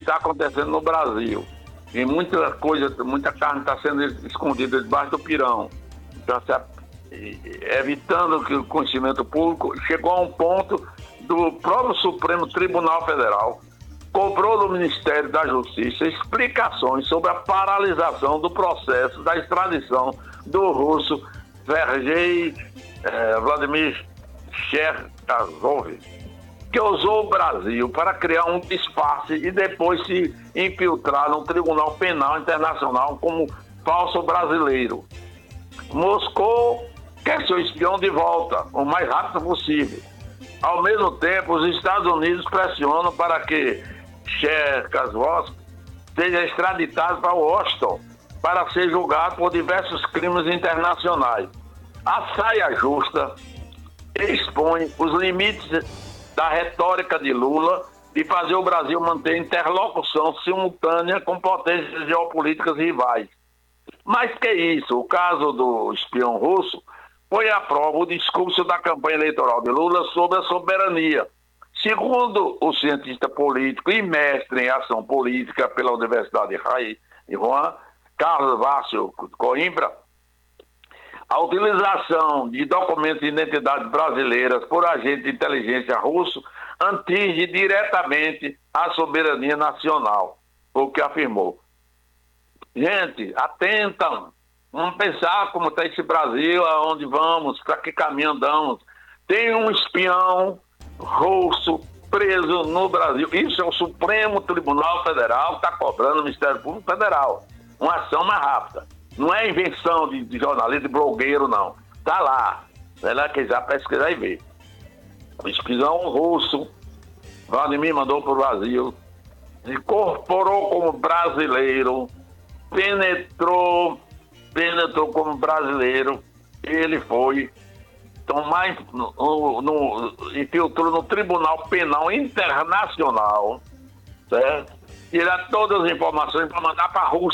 está acontecendo no Brasil. E muita carne está sendo escondida debaixo do pirão. Então, evitando que o conhecimento público chegou a um ponto do próprio Supremo Tribunal Federal cobrou do Ministério da Justiça explicações sobre a paralisação do processo da extradição do russo Sergei Vladimir Cherkasov, que usou o Brasil para criar um disfarce e depois se infiltrar no Tribunal Penal Internacional como falso brasileiro. Moscou quer seu espião de volta o mais rápido possível. Ao mesmo tempo, os Estados Unidos pressionam para que Cherkasov seja extraditado para Washington para ser julgado por diversos crimes internacionais. A saia justa expõe os limites da retórica de Lula de fazer o Brasil manter interlocução simultânea com potências geopolíticas rivais. Mais que isso, o caso do espião russo foi à prova o discurso da campanha eleitoral de Lula sobre a soberania. Segundo o cientista político e mestre em ação política pela Universidade de Rouen, Carlos Vácio Coimbra, a utilização de documentos de identidade brasileiras por agentes de inteligência russo atinge diretamente a soberania nacional, foi o que afirmou. Gente, atentam, vamos pensar como está esse Brasil, aonde vamos, para que caminho andamos. Tem um espião russo preso no Brasil. Isso é o Supremo Tribunal Federal que está cobrando o Ministério Público Federal. Uma ação mais rápida. Não é invenção de jornalista, de blogueiro, não. Está lá. Se ela quiser pesquisar e ver. O espião russo, Vladimir mandou para o Brasil, se incorporou como brasileiro, penetrou como brasileiro, ele foi infiltrou no Tribunal Penal Internacional, certo? Tirar todas as informações para mandar para a Rússia.